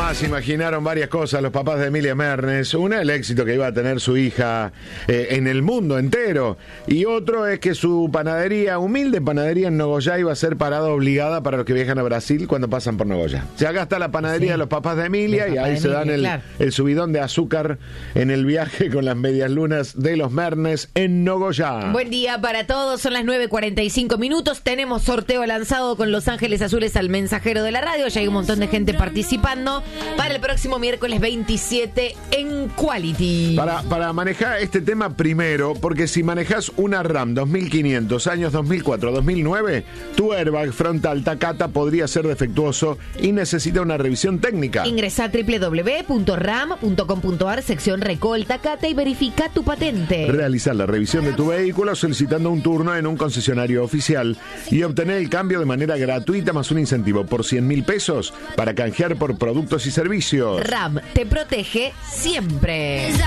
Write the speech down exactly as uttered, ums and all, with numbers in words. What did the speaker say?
más imaginaron varias cosas los papás de Emilia Mernes. Una, el éxito que iba a tener su hija eh, en el mundo entero. Y otro es que su panadería, humilde panadería en Nogoyá, iba a ser parada obligada para los que viajan a Brasil cuando pasan por Nogoyá. O sea, acá está la panadería sí. de los papás de Emilia y ahí se Emilia, dan el, claro. el subidón de azúcar en el viaje con las medias lunas de los Mernes en Nogoyá. Buen día para todos, son las nueve cuarenta y cinco minutos. Tenemos sorteo lanzado con Los Ángeles Azules al mensajero de la radio. Ya hay un montón de gente participando para el próximo miércoles veintisiete en Quality. Para, para manejar este tema primero, porque si manejas una RAM dos mil quinientos, años dos mil cuatro a dos mil nueve, tu airbag frontal Takata podría ser defectuoso y necesita una revisión técnica. Ingresa a doble u doble u doble u punto ram punto com punto ar, sección Recall Takata, y verifica tu patente. Realizar la revisión de tu vehículo solicitando un turno en un concesionario oficial y obtener el cambio de manera gratuita más un incentivo por cien mil pesos para canjear por productos y servicios. RAM te protege siempre.